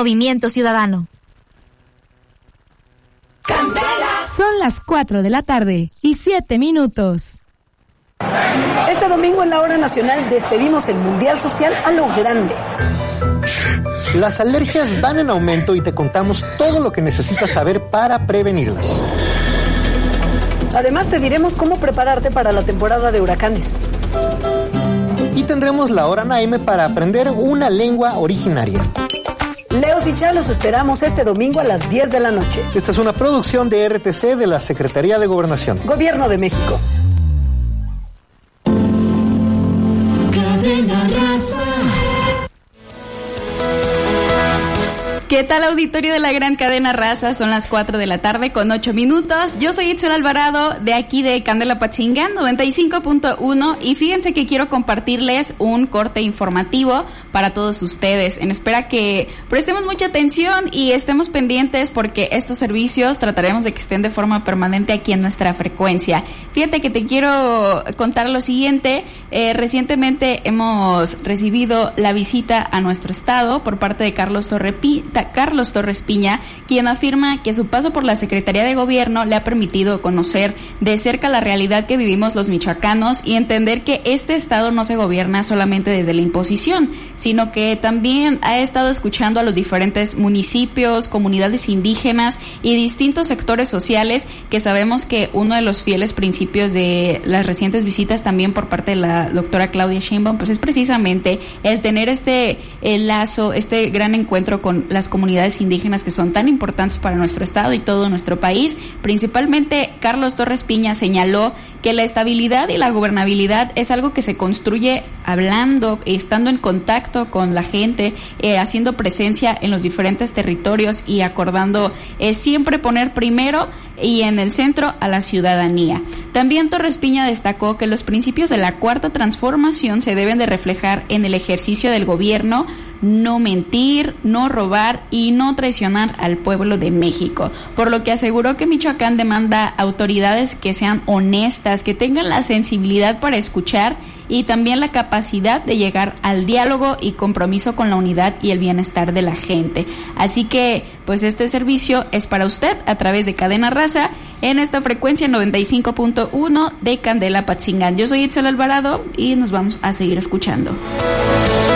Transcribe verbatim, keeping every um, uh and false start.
Movimiento Ciudadano. Son las cuatro de la tarde y siete minutos. Este domingo en la hora nacional despedimos el Mundial Social a lo grande. Las alergias van en aumento y te contamos todo lo que necesitas saber para prevenirlas. Además te diremos cómo prepararte para la temporada de huracanes. Y tendremos la hora Naime para aprender una lengua originaria. Leos y Chá los esperamos este domingo a las diez de la noche. Esta es una producción de R T C de la Secretaría de Gobernación. Gobierno de México. Cadena Raza. ¿Qué tal, auditorio de la gran cadena Raza? Son las cuatro de la tarde con ocho minutos. Yo soy Itzel Alvarado, de aquí de Candela Patzingán, noventa y cinco punto uno, y fíjense que quiero compartirles un corte informativo para todos ustedes, en espera que prestemos mucha atención y estemos pendientes porque estos servicios trataremos de que estén de forma permanente aquí en nuestra frecuencia. Fíjate que te quiero contar lo siguiente. Eh, recientemente hemos recibido la visita a nuestro estado por parte de Carlos Torrepita Carlos Torres Piña, quien afirma que su paso por la Secretaría de Gobierno le ha permitido conocer de cerca la realidad que vivimos los michoacanos y entender que este estado no se gobierna solamente desde la imposición, sino que también ha estado escuchando a los diferentes municipios, comunidades indígenas y distintos sectores sociales, que sabemos que uno de los fieles principios de las recientes visitas también por parte de la doctora Claudia Sheinbaum, pues es precisamente el tener este el lazo, este gran encuentro con las comunidades indígenas que son tan importantes para nuestro estado y todo nuestro país. Principalmente Carlos Torres Piña señaló que la estabilidad y la gobernabilidad es algo que se construye hablando, estando en contacto con la gente, eh, haciendo presencia en los diferentes territorios y acordando eh, siempre poner primero y en el centro a la ciudadanía. También Torres Piña destacó que los principios de la Cuarta Transformación se deben de reflejar en el ejercicio del gobierno: no mentir, no robar y no traicionar al pueblo de México. Por lo que aseguró que Michoacán demanda autoridades que sean honestas, que tengan la sensibilidad para escuchar y también la capacidad de llegar al diálogo y compromiso con la unidad y el bienestar de la gente. Así que, pues este servicio es para usted a través de Cadena Raza en esta frecuencia noventa y cinco punto uno de Candela Patzingán. Yo soy Itzel Alvarado y nos vamos a seguir escuchando.